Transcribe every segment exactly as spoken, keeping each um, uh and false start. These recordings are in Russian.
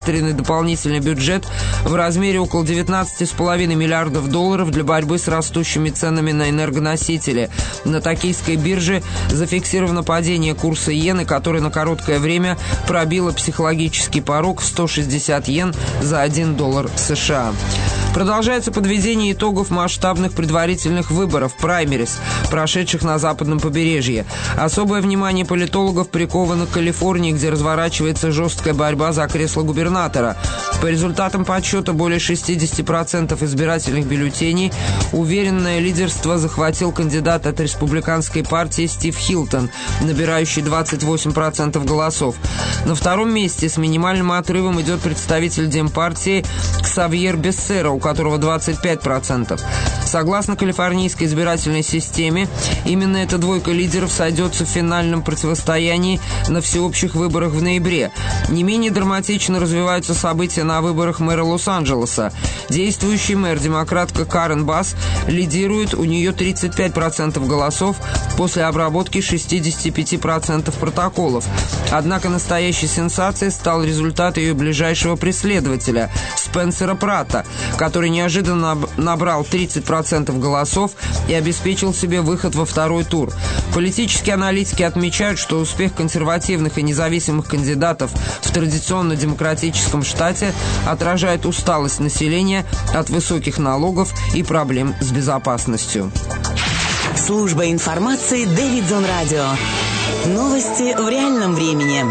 дополнительный бюджет в размере около девятнадцати с половиной миллиардов долларов для борьбы с растущими ценами на энергоносители. На токийской бирже зафиксировано падение курса иены, который на короткое время пробило психологический порог в сто шестьдесят йен за один доллар США. Продолжается подведение итогов масштабных предварительных выборов, праймерис, прошедших на западном побережье. Особое внимание политологов приковано к Калифорнии, где разворачивается жесткая борьба за кресло губернатора. По результатам подсчета более шестидесяти процентов избирательных бюллетеней уверенное лидерство захватил кандидат от республиканской партии Стив Хилтон, набирающий двадцать восемь процентов голосов. На втором месте с минимальным отрывом идет представитель Демпартии Ксавьер Бессера, у которого двадцать пять процентов. Согласно калифорнийской избирательной системе, именно эта двойка лидеров сойдется в финальном противостоянии на всеобщих выборах в ноябре. Не менее драматично развиваются события на выборах мэра Лос-Анджелеса. Действующий мэр, демократка Карен Басс, лидирует, у нее тридцать пять процентов голосов после обработки шестидесяти пяти процентов протоколов. Однако настоящей сенсацией стал результат ее ближайшего преследователя Спенсера Пратта, который неожиданно набрал тридцать процентов голосов и обеспечил себе выход во второй тур. Политические аналитики отмечают, что успех консервативных и независимых кандидатов в традиционно демократическом штате отражает усталость населения от высоких налогов и проблем с безопасностью. Служба информации Дэвидсон Радио. Новости в реальном времени.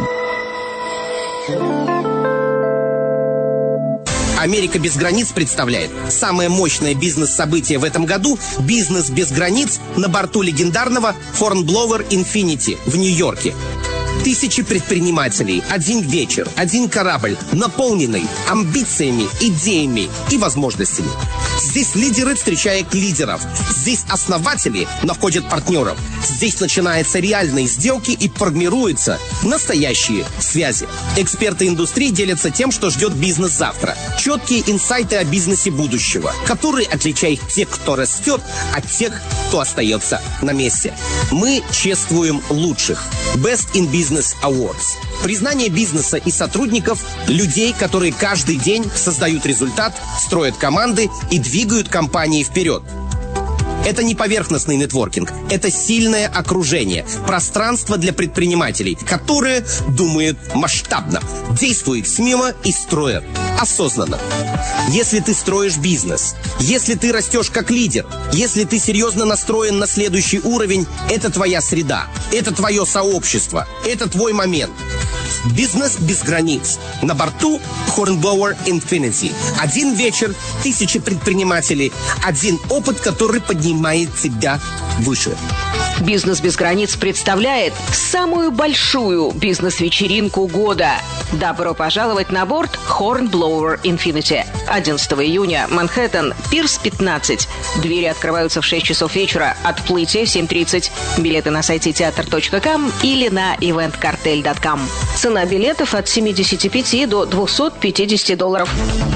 «Америка без границ» представляет самое мощное бизнес-событие в этом году – «Бизнес без границ» на борту легендарного Hornblower Infinity в Нью-Йорке. Тысячи предпринимателей, один вечер, один корабль, наполненный амбициями, идеями и возможностями. Здесь лидеры встречают лидеров. Здесь основатели находят партнеров. Здесь начинаются реальные сделки и формируются настоящие связи. Эксперты индустрии делятся тем, что ждет бизнес завтра. Четкие инсайты о бизнесе будущего, которые отличают тех, кто растет, от тех, кто остается на месте. Мы чествуем лучших. Best in Business Awards. Признание бизнеса и сотрудников, людей, которые каждый день создают результат, строят команды и двигают компании вперед. Это не поверхностный нетворкинг, это сильное окружение, пространство для предпринимателей, которые думают масштабно, действуют смело и строят осознанно. Если ты строишь бизнес, если ты растешь как лидер, если ты серьезно настроен на следующий уровень, это твоя среда, это твое сообщество, это твой момент. Бизнес без границ. На борту Hornblower Infinity. Один вечер, тысячи предпринимателей, один опыт, который поднимает тебя выше. «Бизнес без границ» представляет самую большую бизнес-вечеринку года. Добро пожаловать на борт Hornblower Infinity. одиннадцатого июня, Манхэттен, Пирс пятнадцать. Двери открываются в шесть часов вечера, отплытие в семь тридцать. Билеты на сайте театр точка ком или на ивент картель точка ком. Цена билетов от семидесяти пяти до двухсот пятидесяти долларов.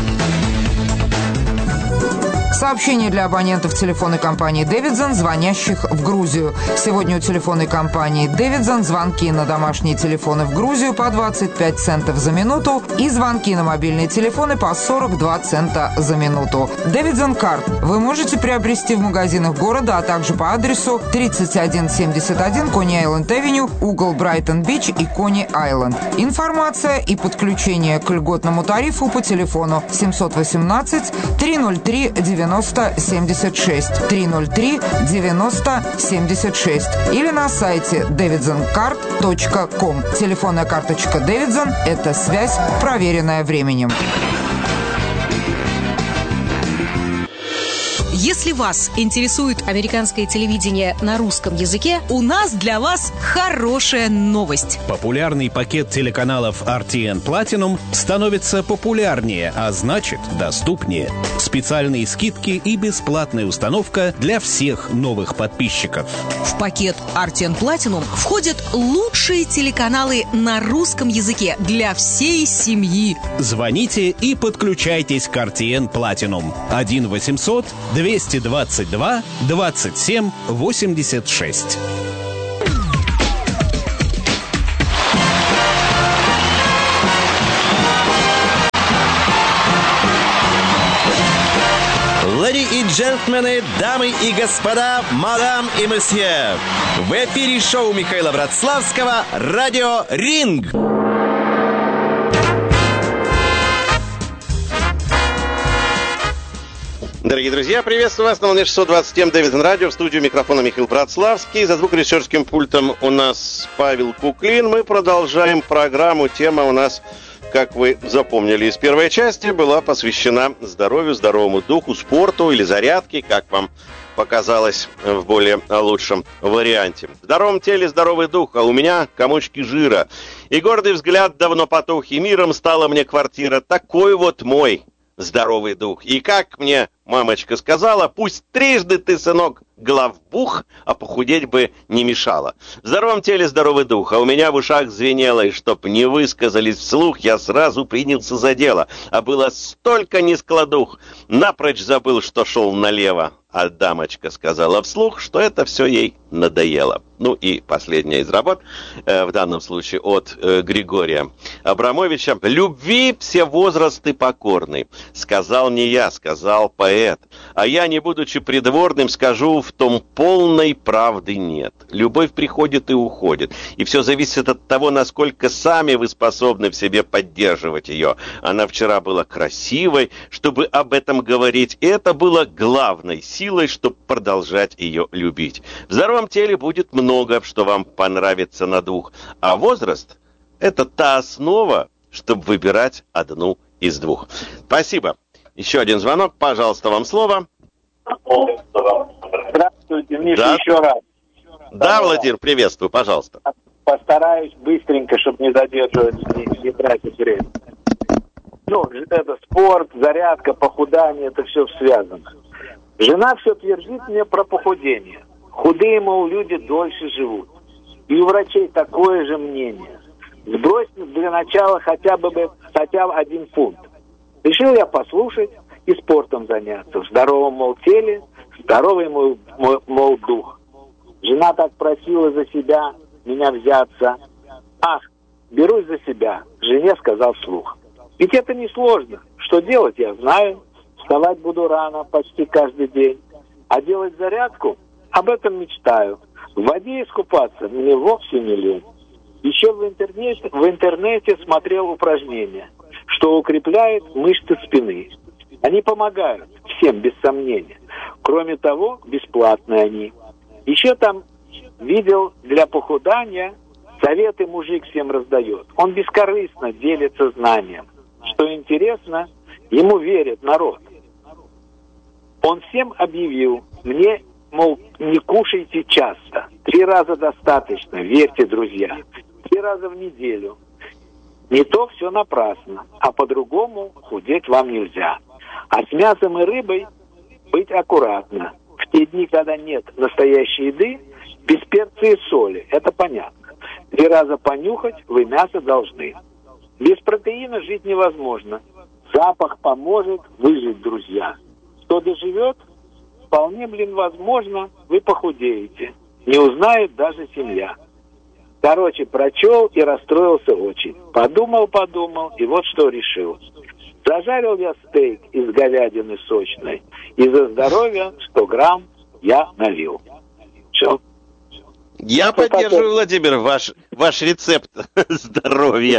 Сообщение для абонентов телефонной компании «Дэвидсон», звонящих в Грузию. Сегодня у телефонной компании «Дэвидсон» звонки на домашние телефоны в Грузию по двадцать пять центов за минуту и звонки на мобильные телефоны по сорок два цента за минуту. «Дэвидсон Карт» вы можете приобрести в магазинах города, а также по адресу тридцать один семьдесят один Кони-Айленд-Авеню, угол Брайтон-Бич и Кони-Айленд. Информация и подключение к льготному тарифу по телефону семьсот восемнадцать триста три девяносто семьдесят шесть триста три девяносто семьдесят шесть или на сайте дэвидсон карт точка ком. Телефонная карточка «Дэвидсон» – это связь, проверенная временем. Если вас интересует американское телевидение на русском языке, у нас для вас хорошая новость. Популярный пакет телеканалов ар ти эн Platinum становится популярнее, а значит доступнее. Специальные скидки и бесплатная установка для всех новых подписчиков. В пакет ар ти эн Platinum входят лучшие телеканалы на русском языке для всей семьи. Звоните и подключайтесь к ар ти эн Platinum. один восемьсот двести двадцать два двадцать семь восемьдесят шесть. и джентльмены, дамы и господа, мадам и месье. В эфире шоу Михаила Братславского «Радио Ринг». Дорогие друзья, приветствую вас на волне шестьсот двадцать семь Дэвидсон Радио. В студию микрофона Михаил Братславский. За звукорежиссерским пультом у нас Павел Куклин. Мы продолжаем программу. Тема у нас, как вы запомнили из первой части, была посвящена здоровью, здоровому духу, спорту или зарядке, как вам показалось в более лучшем варианте. В здоровом теле здоровый дух, а у меня комочки жира. И гордый взгляд давно потух, и миром стала мне квартира. Такой вот мой здоровый дух. И как мне мамочка сказала, пусть трижды ты, сынок, главбух, а похудеть бы не мешало. В здоровом теле здоровый дух, а у меня в ушах звенело, и чтоб не высказались вслух, я сразу принялся за дело. А было столько нескладух, напрочь забыл, что шел налево. А дамочка сказала вслух, что это все ей надоело. Ну и последняя из работ, э, в данном случае от э, Григория Абрамовича. «Любви все возрасты покорны, сказал не я, сказал поэт. А я, не будучи придворным, скажу, в том полной правды нет. Любовь приходит и уходит, и все зависит от того, насколько сами вы способны в себе поддерживать ее. Она вчера была красивой, чтобы об этом говорить, и это было главной силой, чтобы продолжать ее любить. В здоровом теле будет много, что вам понравится на дух, а возраст – это та основа, чтобы выбирать одну из двух». Спасибо. Еще один звонок, пожалуйста, вам слово. Здравствуйте, Миша, да. Еще раз. Да, Владимир, приветствую, пожалуйста. Постараюсь быстренько, чтобы не задерживать, не, не тратить время. Ну, это спорт, зарядка, похудание, это все связано. Жена все твердит мне про похудение. Худые, мол, люди дольше живут. И у врачей такое же мнение. Сбрось для начала хотя бы хотя бы один фунт. Решил я послушать и спортом заняться. В здоровом, мол, теле, здоровый, мол, мол, дух. Жена так просила за себя меня взяться. Ах, берусь за себя, жене сказал вслух. Ведь это несложно. Что делать, я знаю. Вставать буду рано, почти каждый день. А делать зарядку, об этом мечтаю. В воде искупаться мне вовсе не лень. Еще в интернете, в интернете смотрел упражнения, что укрепляет мышцы спины. Они помогают всем, без сомнения. Кроме того, бесплатные они. Еще там видел для похудания, советы мужик всем раздает. Он бескорыстно делится знанием. Что интересно, ему верит народ. Он всем объявил, мне, мол, не кушайте часто. Три раза достаточно, верьте, друзья. Три раза в неделю. Не то все напрасно, а по-другому худеть вам нельзя. А с мясом и рыбой быть аккуратно. В те дни, когда нет настоящей еды, без перца и соли, это понятно. Три раза понюхать вы мясо должны. Без протеина жить невозможно. Запах поможет выжить, друзья. Кто доживет, вполне, блин, возможно, вы похудеете. Не узнает даже семья. Короче, прочел и расстроился очень. Подумал, подумал, и вот что решил. Зажарил я стейк из говядины сочной, и за здоровье сто грамм я налил. Все. Я что поддерживаю, Владимир, ваш, ваш рецепт здоровья.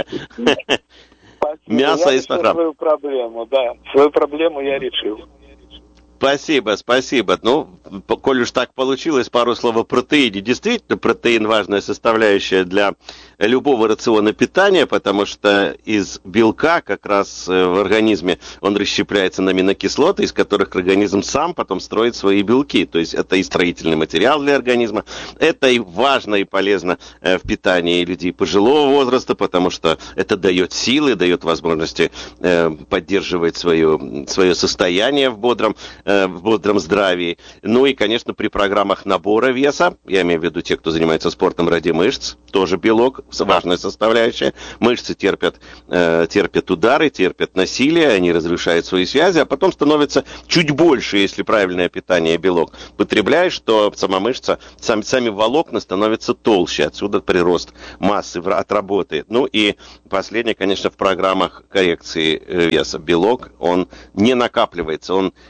Мясо и сто грамм. Свою проблему, да. Свою проблему я решил. Спасибо, спасибо. Ну, коль уж так получилось, пару слов о протеине. Действительно, протеин важная составляющая для любого рациона питания, потому что из белка как раз в организме он расщепляется на аминокислоты, из которых организм сам потом строит свои белки. То есть это и строительный материал для организма, это и важно и полезно в питании людей пожилого возраста, потому что это дает силы, дает возможности поддерживать свое, свое состояние в бодром в бодром здравии. Ну и, конечно, при программах набора веса, я имею в виду те, кто занимается спортом ради мышц, тоже белок, важная составляющая. Мышцы терпят, э, терпят удары, терпят насилие, они разрушают свои связи, а потом становится чуть больше, если правильное питание белок потребляешь, то сама мышца, сами, сами волокна становятся толще, отсюда прирост массы от работы. Ну и последнее, конечно, в программах коррекции веса. Белок, он не накапливается, он, его не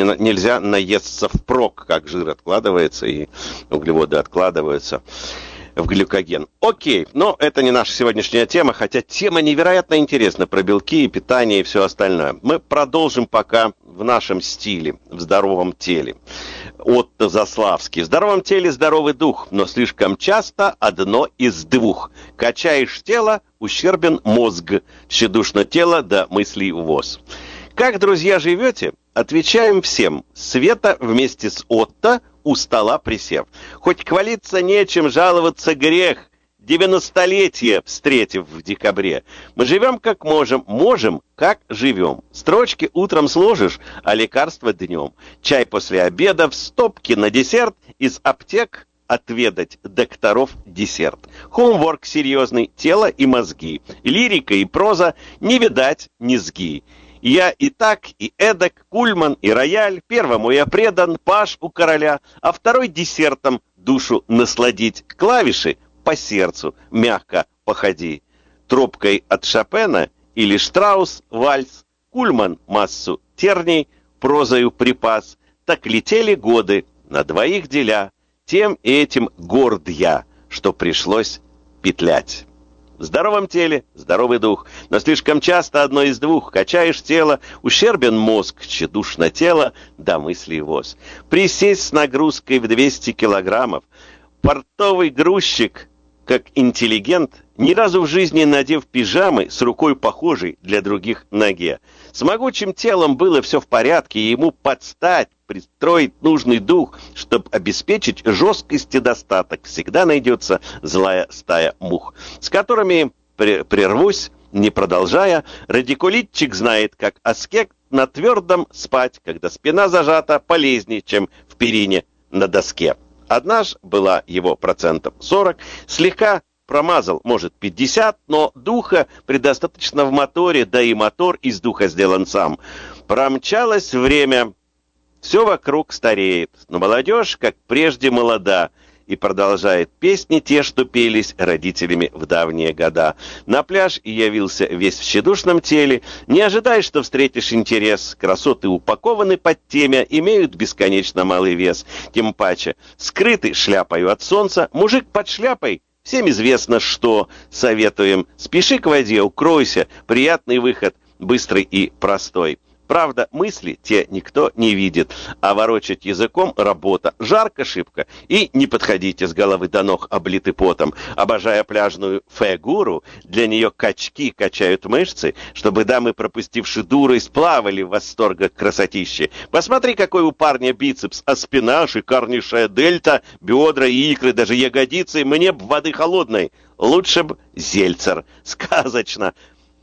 естественно, нельзя наесться впрок, как жир откладывается и углеводы откладываются в глюкоген. Окей, но это не наша сегодняшняя тема, хотя тема невероятно интересна про белки и питание и все остальное. Мы продолжим пока в нашем стиле, в здоровом теле. Отто Заславский. В здоровом теле здоровый дух, но слишком часто одно из двух. Качаешь тело, ущербен мозг, тщедушно тело до мыслей ввоз. Как, друзья, живете? Отвечаем всем. Света вместе с Отто у стола присев. Хоть хвалиться нечем, жаловаться грех. Девяностолетие встретив в декабре. Мы живем как можем, можем как живем. Строчки утром сложишь, а лекарства днем. Чай после обеда в стопке на десерт, из аптек отведать докторов десерт. Хоумворк серьезный, тело и мозги. Лирика и проза не видать низги. Я и так, и эдак, Кульман и рояль. Первому я предан, паж у короля, а второй десертом душу насладить. Клавиши по сердцу мягко походи. Тропкой от Шопена или Штраус вальс. Кульман массу терний, прозою припас. Так летели годы, на двоих деля. Тем и этим горд я, что пришлось петлять. В здоровом теле здоровый дух, но слишком часто одно из двух. Качаешь тело, ущербен мозг, тщедушно тело, до мыслей воз. Присесть с нагрузкой в двести килограммов. Портовый грузчик, как интеллигент, ни разу в жизни надев пижамы с рукой похожей для других ноге. С могучим телом было все в порядке, и ему подстать, пристроить нужный дух, чтобы обеспечить жесткость и достаток. Всегда найдется злая стая мух, с которыми прервусь, не продолжая. Радикулитчик знает, как аскет на твердом спать, когда спина зажата, полезнее, чем в перине на доске. Однажды была его процентов сорок, слегка промазал, может, пятьдесят, но духа предостаточно в моторе, да и мотор из духа сделан сам. Промчалось время, все вокруг стареет, но молодежь, как прежде, молода, и продолжает песни те, что пелись родителями в давние года. На пляж и явился весь в тщедушном теле. Не ожидай, что встретишь интерес. Красоты упакованы под темя, имеют бесконечно малый вес. Тем паче, скрыты шляпою от солнца. Мужик под шляпой, всем известно, что советуем. Спеши к воде, укройся. Приятный выход, быстрый и простой. Правда, мысли те никто не видит, а ворочать языком работа. Жарко шибко, и не подходите с головы до ног, облиты потом. Обожая пляжную фигуру, для нее качки качают мышцы, чтобы дамы, пропустивши дурой, сплавали в восторгах красотищи. Посмотри, какой у парня бицепс, а спина, шикарнейшая дельта, бедра и икры, даже ягодицы. Мне б воды холодной, лучше б зельцер. Сказочно.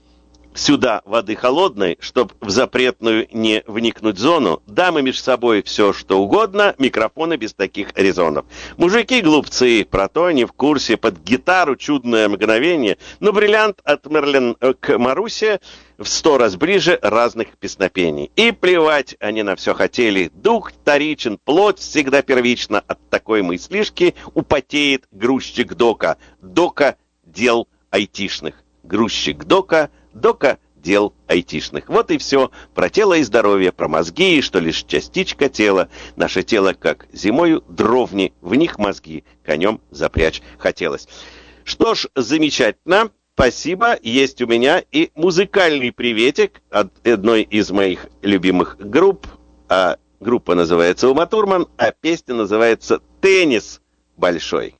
Сюда воды холодной, чтоб в запретную не вникнуть зону. Дамы между собой все что угодно, микрофоны без таких резонов. Мужики глупцы, про то не в курсе, под гитару чудное мгновение, но бриллиант от Мерлин к Марусе в сто раз ближе разных песнопений. И плевать они на все хотели. Дух вторичен, плоть всегда первична. От такой мыслишки употеет грузчик Дока. Дока дел айтишных. Грузчик Дока, Дока дел айтишных. Вот и все. Про тело и здоровье, про мозги, что лишь частичка тела. Наше тело, как зимою дровни, в них мозги конем запрячь хотелось. Что ж, замечательно. Спасибо. Есть у меня и музыкальный приветик от одной из моих любимых групп. А группа называется Ума Турман, а песня называется «Теннис большой».